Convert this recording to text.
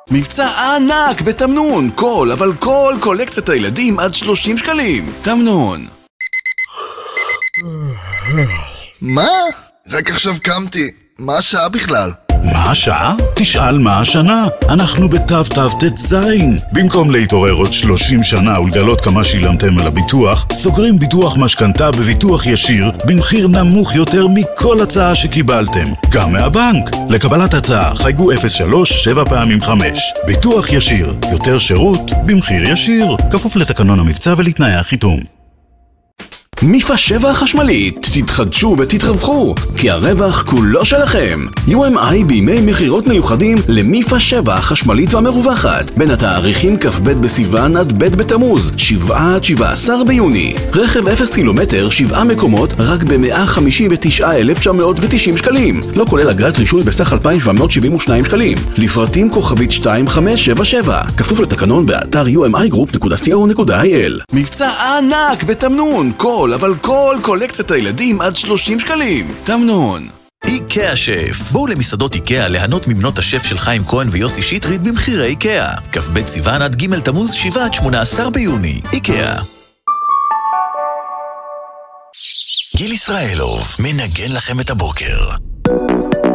מבצע ענק בתמנון, אבל כל קולקציית הילדים עד 30 שקלים. תמנון. מה? רק עכשיו קמתי. מה השעה בכלל? מה השעה? תשאל מה השנה. אנחנו בתו תזין. במקום להתעורר עוד 30 שנה ולגלות כמה שילמתם על הביטוח, סוגרים ביטוח משכנתה בביטוח ישיר במחיר נמוך יותר מכל הצעה שקיבלתם. גם מהבנק. לקבלת הצעה חייגו 03 7 פעמים 5. ביטוח ישיר. יותר שירות במחיר ישיר. כפוף לתקנון המבצע ולתנאי החיתום. מיפה 7 החשמלית, תתחדשו ותתרווחו, כי הרווח כולו שלכם. UMI בימי מחירות מיוחדים למיפה 7 החשמלית והמרווחת, בין התאריכים כ"ב בסיוון עד ב' בתמוז, 7 עד 17 ביוני. רכב 0 קילומטר, 7 מקומות, רק ב-159,990 שקלים. לא כולל אגרת רישוי בסך 2,772 שקלים. לפרטים כוכבית 2577, כפוף לתקנון באתר umigroup.co.il. מבצע ענק בתמנון, כל קולקציית הילדים עד 30 שקלים. תמנון. איקאה שף. בואו למסעדות איקאה ליהנות ממנות השף של חיים כהן ויוסי שטרית במחירי איקאה. כ"ב סיוון עד ג' תמוז, 7 עד 18 ביוני. איקאה. גיל ישראלוב מנגן לכם את הבוקר.